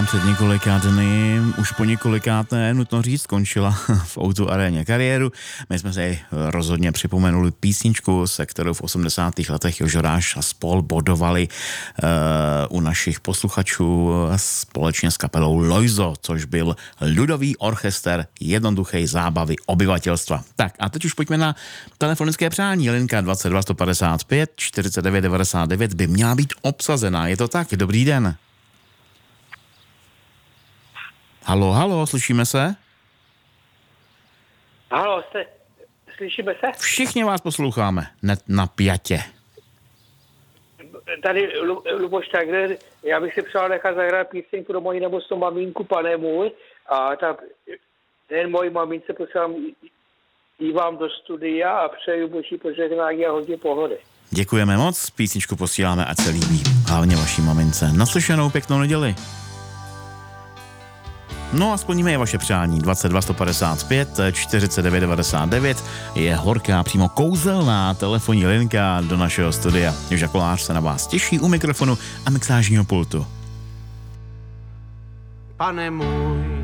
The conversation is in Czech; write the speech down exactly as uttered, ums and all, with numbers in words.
před několika dny, už po několikáté, nutno říct, skončila v ó dva aréně kariéru. My jsme si rozhodně připomenuli písničku, se kterou v osmdesátých letech Jožoráš a spol bodovali uh, u našich posluchačů společně s kapelou Lojzo, což byl ľudový orchester jednoduché zábavy obyvatelstva. Tak a teď už pojďme na telefonické přání. Linka dvacet dva sto padesát pět čtyřicet devět devadesát devět by měla být obsazená. Je to tak? Dobrý den. Halo, halo, slyšíme se? Halo, jste, slyšíme se? Všichni vás posloucháme, net napjatě. Tady Lu, Luboš Tagler, já bych si přál nechat zahrát píseň pro moji nemocnou maminku, pane můj, a ta, nejen mojí mamince posílám jí vám do studia a přeju boží požehnání a hodně pohody. Děkujeme moc, písničku posíláme, ať se líbí, hlavně vaší mamince. Naslyšenou, pěknou neděli. No a splníme je vaše přání. dvacet dva sto padesát pět čtyřicet devět devadesát devět je horká, přímo kouzelná telefonní linka do našeho studia. Joža Kolář se na vás těší u mikrofonu a mixážního pultu. Pane můj,